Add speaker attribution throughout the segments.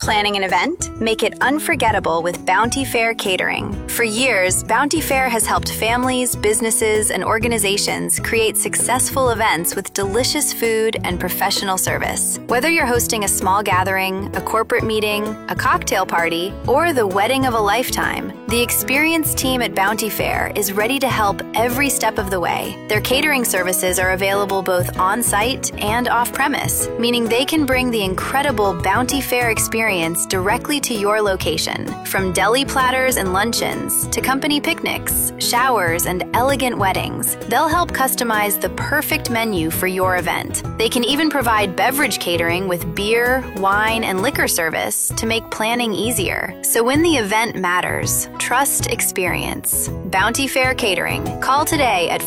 Speaker 1: Planning an event? Make it unforgettable with Bounty Fair Catering. For years, Bounty Fair has helped families, businesses, and organizations create successful events with delicious food and professional service. Whether you're hosting a small gathering, a corporate meeting, a cocktail party, or the wedding of a lifetime, the experienced team at Bounty Fair is ready to help every step of the way. Their catering services are available both on-site and off-premise, meaning they can bring the incredible Bounty Fair experience directly to your location. From deli platters and luncheons to company picnics, showers, and elegant weddings, they'll help customize the perfect menu for your event. They can even provide beverage catering with beer, wine, and liquor service to make planning easier. So when the event matters, trust experience. Bounty Fair Catering. Call today at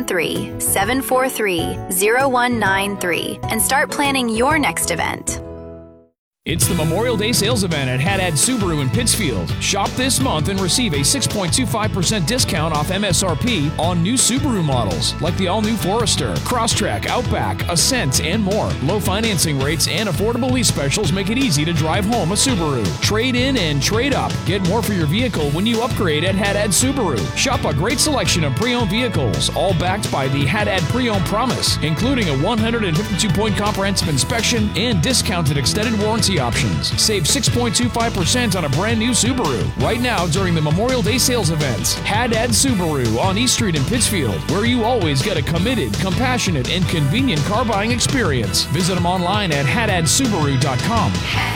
Speaker 1: 413-743-0193 and start planning your next event.
Speaker 2: It's the Memorial Day sales event at Haddad Subaru in Pittsfield. Shop this month and receive a 6.25% discount off MSRP on new Subaru models like the all-new Forester, Crosstrek, Outback, Ascent, and more. Low financing rates and affordable lease specials make it easy to drive home a Subaru. Trade in and trade up. Get more for your vehicle when you upgrade at Haddad Subaru. Shop a great selection of pre-owned vehicles, all backed by the Haddad Pre-Owned Promise, including a 152-point comprehensive inspection and discounted extended warranty options. Save 6.25% on a brand new Subaru right now during the Memorial Day sales events. Haddad Subaru on East Street in Pittsfield, where you always get a committed, compassionate, and convenient car buying experience. Visit them online at haddadsubaru.com.